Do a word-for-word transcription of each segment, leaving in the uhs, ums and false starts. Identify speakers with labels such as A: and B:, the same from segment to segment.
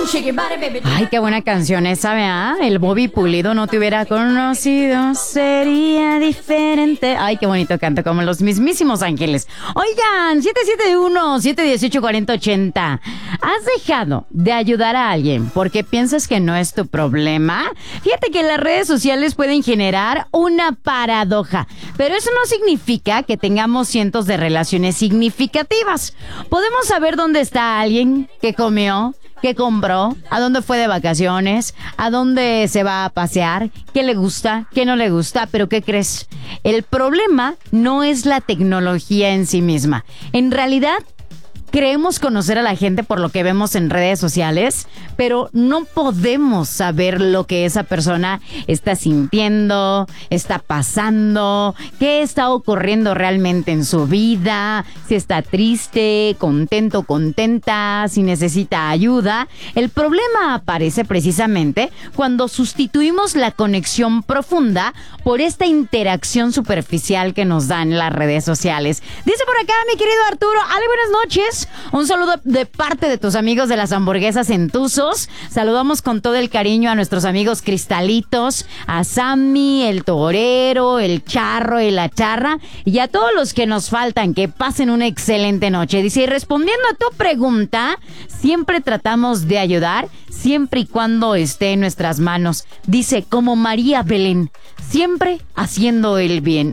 A: Ay, qué buena canción esa, ¿verdad? El Bobby Pulido no te hubiera conocido, sería diferente. Ay, qué bonito canto, como los mismísimos ángeles. Oigan, siete siete uno, siete uno ocho, cuatro cero ocho cero. ¿Has dejado de ayudar a alguien porque piensas que no es tu problema? Fíjate que las redes sociales pueden generar una paradoja, pero eso no significa que tengamos cientos de relaciones significativas. Podemos saber dónde está alguien que comió, qué compró, a dónde fue de vacaciones, a dónde se va a pasear, qué le gusta, qué no le gusta, pero ¿qué crees? El problema no es la tecnología en sí misma. En realidad, creemos conocer a la gente por lo que vemos en redes sociales, pero no podemos saber lo que esa persona está sintiendo, está pasando, qué está ocurriendo realmente en su vida, si está triste, contento, contenta, si necesita ayuda. El problema aparece precisamente cuando sustituimos la conexión profunda por esta interacción superficial que nos dan las redes sociales. Dice por acá mi querido Arturo, Ale, buenas noches. Un saludo de parte de tus amigos de las hamburguesas Entusos. Saludamos con todo el cariño a nuestros amigos Cristalitos, a Sammy, el Torero, el Charro y la Charra, y a todos los que nos faltan. Que pasen una excelente noche. Dice, y respondiendo a tu pregunta, siempre tratamos de ayudar, siempre y cuando esté en nuestras manos. Dice, como María Belén, siempre haciendo el bien.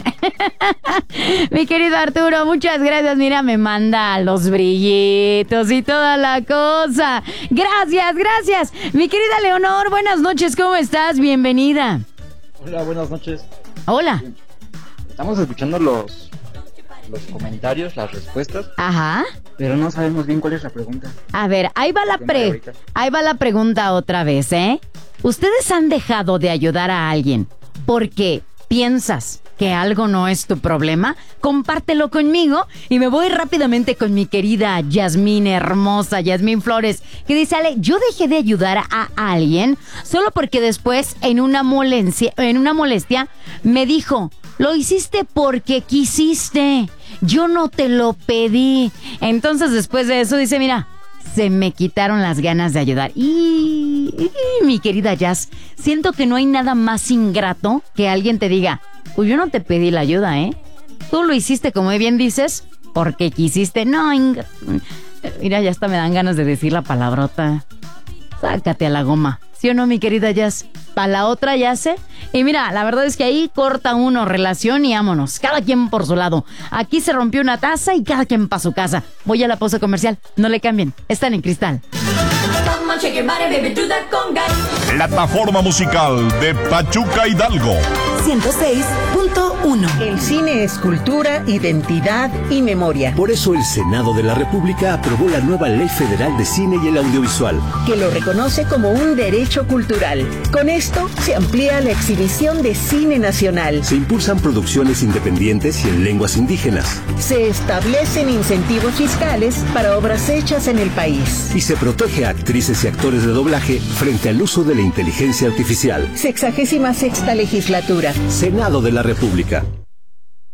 A: Mi querido Arturo, muchas gracias. Mira, me manda los brillitos y toda la cosa. Gracias, gracias. Mi querida Leonor, buenas noches, ¿cómo estás? Bienvenida.
B: Hola, buenas noches.
A: Hola.
B: Estamos escuchando los, los comentarios, las respuestas.
A: Ajá.
B: Pero no sabemos bien cuál es la pregunta.
A: A ver, ahí va la pre, ahí va la pregunta otra vez, ¿eh? ¿Ustedes han dejado de ayudar a alguien porque piensas que algo no es tu problema? Compártelo conmigo y me voy rápidamente con mi querida Yasmín hermosa, Yasmín Flores, que dice, Ale, yo dejé de ayudar a alguien solo porque después en una molestia, en una molestia me dijo, lo hiciste porque quisiste, yo no te lo pedí. Entonces después de eso dice, mira, se me quitaron las ganas de ayudar. Y, y mi querida Jazz, siento que no hay nada más ingrato que alguien te diga, pues yo no te pedí la ayuda, ¿eh? Tú lo hiciste, como bien dices, porque quisiste. No, ing- mira, ya hasta me dan ganas de decir la palabrota. Sácate a la goma. ¿Sí o no, mi querida Jazz? Para la otra ya sé. Y mira, la verdad es que ahí corta uno relación y vámonos. Cada quien por su lado. Aquí se rompió una taza y cada quien para su casa. Voy a la pausa comercial. No le cambien. Están en Cristal.
C: Plataforma musical de Pachuca Hidalgo.
D: ciento seis punto uno.
E: El cine es cultura, identidad y memoria.
F: Por eso el Senado de la República aprobó la nueva Ley Federal de Cine y el Audiovisual,
E: que lo reconoce como un derecho cultural. Con esto se amplía la exhibición de cine nacional.
F: Se impulsan producciones independientes y en lenguas indígenas.
E: Se establecen incentivos fiscales para obras hechas en el país.
F: Y se protege a actrices y actores de doblaje frente al uso de la inteligencia artificial.
E: Sexagésima sexta legislatura.
F: Senado de la República.